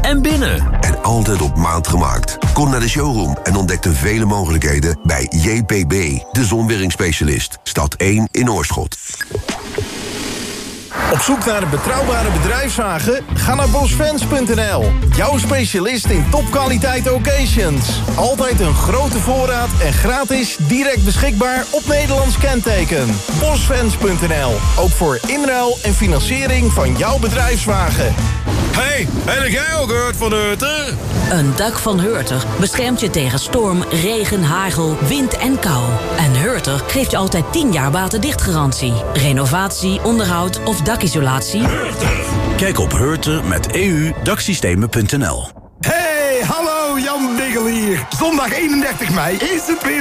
en binnen. En altijd op maat gemaakt. Kom naar de showroom en ontdek de vele mogelijkheden bij JPB, de zonweringsspecialist. Stad 1 in Oorschot. Op zoek naar een betrouwbare bedrijfswagen? Ga naar bosfans.nl. Jouw specialist in topkwaliteit occasions. Altijd een grote voorraad en gratis direct beschikbaar op Nederlands kenteken. Bosfans.nl. Ook voor inruil en financiering van jouw bedrijfswagen. Hey, heb jij ook gehoord van Hurter? Een dak van Hurter beschermt je tegen storm, regen, hagel, wind en kou. En Hurter geeft je altijd 10 jaar waterdichtgarantie. Renovatie, onderhoud of dakisolatie? Hurter. Kijk op Hurter met EU-daksystemen.nl. Hey, hallo, Jan Biggel hier. Zondag 31 mei is het weer